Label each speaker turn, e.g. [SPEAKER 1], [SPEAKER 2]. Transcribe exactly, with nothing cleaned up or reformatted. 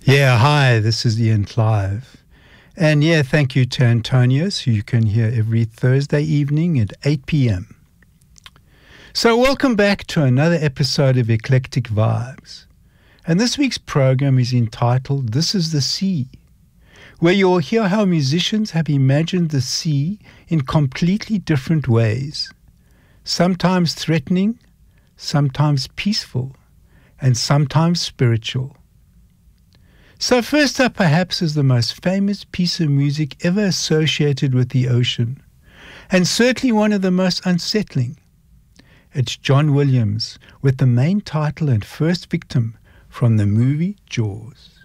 [SPEAKER 1] Yeah, hi, this is Ian Clive. And yeah, thank you to Antonius, who you can hear every Thursday evening at eight p.m. So welcome back to another episode of Eclectic Vibes. And this week's program is entitled This is the Sea, where you'll hear how musicians have imagined the sea in completely different ways, sometimes threatening, sometimes peaceful, and sometimes spiritual. So first up perhaps is the most famous piece of music ever associated with the ocean, and certainly one of the most unsettling. It's John Williams with the main title and first victim from the movie Jaws.